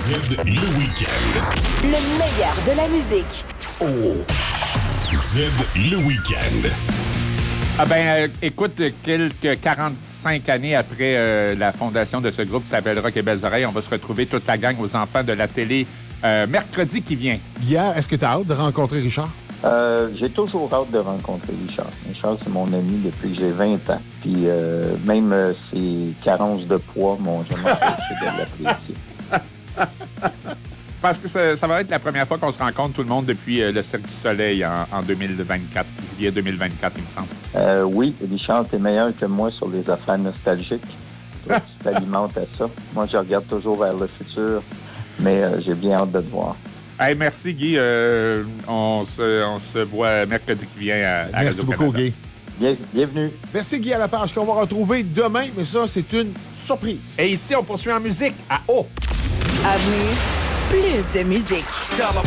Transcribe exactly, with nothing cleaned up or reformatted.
Z, le week-end. Le meilleur de la musique. Oh. Z, le week-end. Ah ben, euh, écoute, quelques quarante-cinq années après euh, la fondation de ce groupe qui s'appelle Rock et Belles Oreilles, on va se retrouver toute la gang aux enfants de la télé euh, mercredi qui vient. Guillaume, est-ce que tu as hâte de rencontrer Richard? Euh, j'ai toujours hâte de rencontrer Richard. Richard, c'est mon ami depuis que j'ai vingt ans. Puis euh, même euh, ses carences de poids m'ont jamais empêché de l'apprécier. Parce que ça, ça va être la première fois qu'on se rencontre tout le monde depuis euh, le Cirque du Soleil en, en deux mille vingt-quatre, juillet deux mille vingt-quatre, il me semble. Euh, oui, Richard, t'es meilleur que moi sur les affaires nostalgiques. Toi, tu t'alimentes à ça. Moi, je regarde toujours vers le futur, mais euh, j'ai bien hâte de te voir. Hey, merci, Guy. Euh, on, se, on se voit mercredi qui vient à, à Merci beaucoup, Radio-Canada. Guy. Bien, bienvenue. Merci, Guy, à la page qu'on va retrouver demain, mais ça, c'est une surprise. Et ici, on poursuit en musique à O. Avenue, plus de musique.